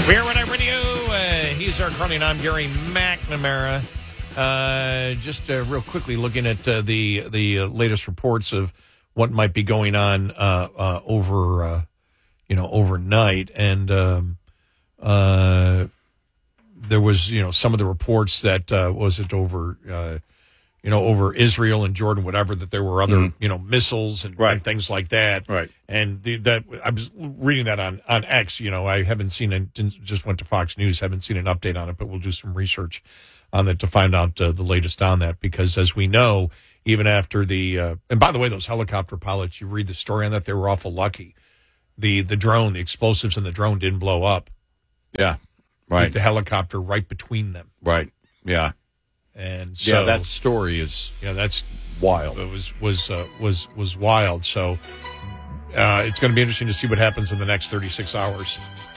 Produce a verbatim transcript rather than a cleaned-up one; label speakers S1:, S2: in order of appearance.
S1: We're Red Eye Radio. Uh, he's our Carly, and I'm Gary McNamara. Uh, just uh, real quickly looking at uh, the the uh, latest reports of what might be going on uh, uh, over uh, you know overnight, and um, uh, there was you know some of the reports that uh, was it over uh, you know over Israel and Jordan, whatever, that there were other mm-hmm. you know missiles and,
S2: right.
S1: and things like that,
S2: right?
S1: And the, that I was reading that on on X. You know, I haven't seen it. Just went to Fox News. Haven't seen an update on it, but we'll do some research on that to find out uh, the latest on that, because as we know, even after the uh, and by the way, those helicopter pilots, you read the story on that, they were awful lucky. The the drone, the explosives in the drone didn't blow up.
S2: Yeah, right.
S1: With the helicopter right between them.
S2: Right. Yeah.
S1: And so
S2: yeah, that story is
S1: yeah, that's
S2: wild.
S1: It was was uh, was was wild. So uh, it's going to be interesting to see what happens in the next thirty-six hours.